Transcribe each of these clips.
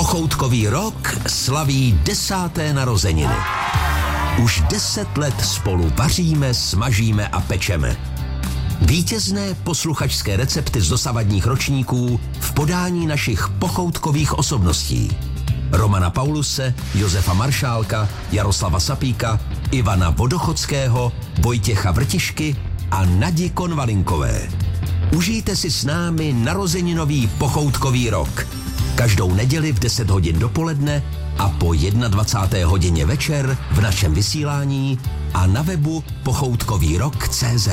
Pochoutkový rok slaví 10. narozeniny. Už 10 let spolu vaříme, smažíme a pečeme. Vítězné posluchačské recepty z dosavadních ročníků v podání našich pochoutkových osobností. Romana Pauluse, Josefa Maršálka, Jaroslava Sapíka, Ivana Vodochodského, Vojtěcha Vrtišky a Nadi Konvalinkové. Užijte si s námi narozeninový pochoutkový rok. Každou neděli v 10 hodin dopoledne a po 21. hodině večer v našem vysílání a na webu pochoutkovýrok.cz.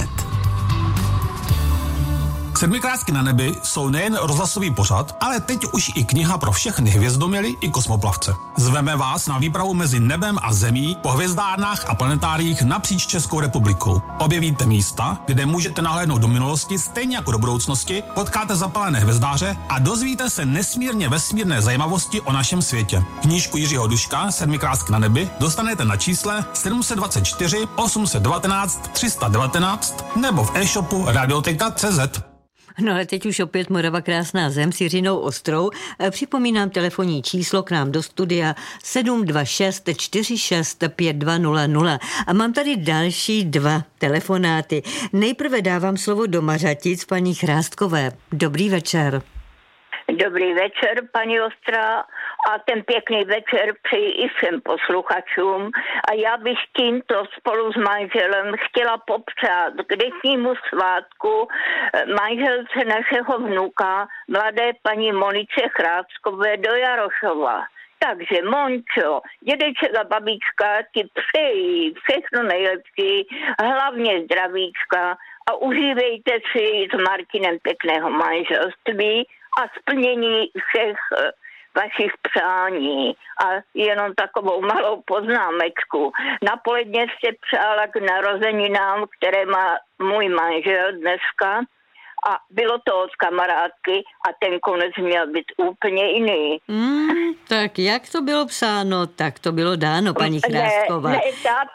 Sedmikrásky na nebi jsou nejen rozhlasový pořad, ale teď už i kniha pro všechny hvězdomily i kosmoplavce. Zveme vás na výpravu mezi nebem a zemí po hvězdárnách a planetáriích napříč Českou republikou. Objevíte místa, kde můžete nahlédnout do minulosti stejně jako do budoucnosti, potkáte zapalené hvězdáře a dozvíte se nesmírně vesmírné zajímavosti o našem světě. Knížku Jiřího Duška Sedmikrásky na nebi dostanete na čísle 724 819 319 nebo v e-shopu radioteka.cz. No ale teď už opět Morava krásná zem s Jiřinou Ostrou. Připomínám telefonní číslo k nám do studia 726 46 5200. A mám tady další 2 telefonáty. Nejprve dávám slovo do Mařatic paní Chrástkové. Dobrý večer. Dobrý večer, paní Ostrá, a ten pěkný večer přeji i všem posluchačům. A já bych tímto spolu s manželem chtěla popřát k dnešnímu svátku manželce našeho vnuka, mladé paní Monice Chráskové do Jarošova. Takže Mončo, dědeček a babička ti přejí všechno nejlepší, hlavně zdravíčka a užívejte si s Martinem pěkného manželství a splnění všech vašich přání. A jenom takovou malou poznámečku. Napoledne jste přála k narozeninám, které má můj manžel dneska, a bylo to od kamarádky a ten konec měl být úplně jiný. Tak jak to bylo psáno, tak to bylo dáno, paní Chrásková. Ne,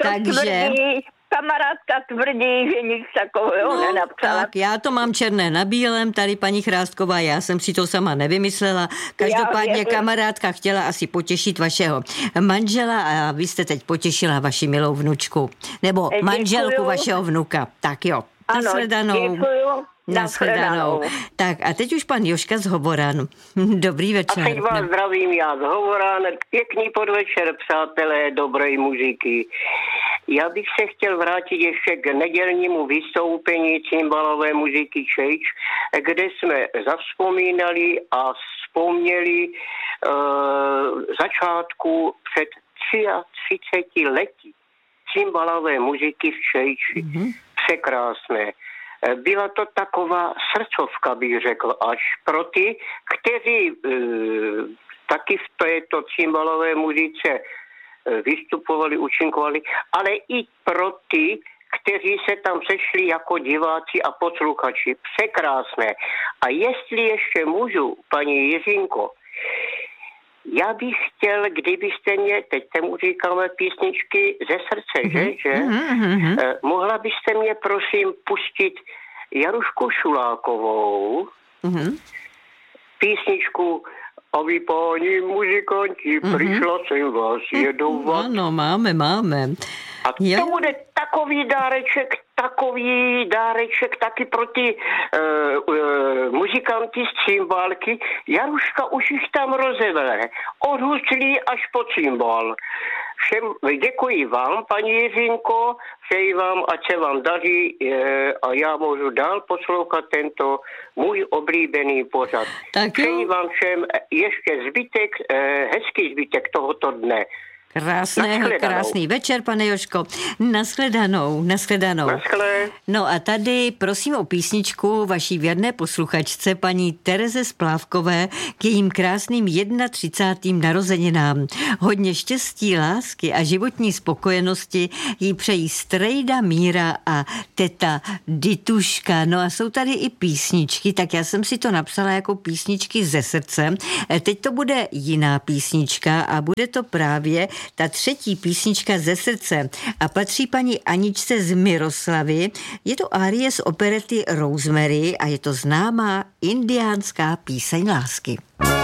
tvrdí, kamarádka tvrdí, že nic takového nenapsala. Tak já to mám černé na bílém, tady paní Chrásková, já jsem si to sama nevymyslela. Každopádně kamarádka chtěla asi potěšit vašeho manžela a vy jste teď potěšila vaši milou vnučku. Nebo manželku vašeho vnuka. Tak jo, nashledanou. Děkuju. Nashledanou. Tak a teď už pan Joška z Hovoran. Dobrý večer. A teď vás zdravím já z Hovoran. Pěkný podvečer, přátelé, dobré muziky. Já bych se chtěl vrátit ještě k nedělnímu vystoupení cymbalové muziky Čejč, kde jsme zavzpomínali a vzpomněli začátku před 33 lety cymbalové muziky v Čejči. Překrásné. Byla to taková srdcovka, bych řekl, až pro ty, kteří taky v této cymbalové muzice vystupovali, účinkovali, ale i pro ty, kteří se tam sešli jako diváci a posluchači. Překrásné. A jestli ještě můžu, paní Jiřinko, já bych chtěl, kdybyste mě, teď mu říkáme písničky ze srdce, že? Mohla byste mě prosím pustit Jarušku Šulákovou, písničku A vy, páni muzikanti, přišla jsem vás jedovat. Ano, máme. A to bude takový dáreček taky pro ty muzikanty z cymbálky. Jaruška už jich tam rozevele. Od huslí až po cymbál. Všem děkuji vám, paní Jiřinko, přeji vám, ať se vám daří a já můžu dál poslouchat tento můj oblíbený pořad. Přeji vám všem ještě hezký zbytek tohoto dne. Krásný večer, pane Joško. Nashledanou. No a tady prosím o písničku vaší věrné posluchačce paní Tereze Splávkové k jejím krásným 31. narozeninám. Hodně štěstí, lásky a životní spokojenosti jí přejí strejda Míra a teta Dituška. No a jsou tady i písničky, tak já jsem si to napsala jako písničky ze srdce. Teď to bude jiná písnička a bude to právě ta 3. písnička ze srdce a patří paní Aničce z Miroslavy. Je to árie z operety Rosemary a je to známá indiánská píseň lásky.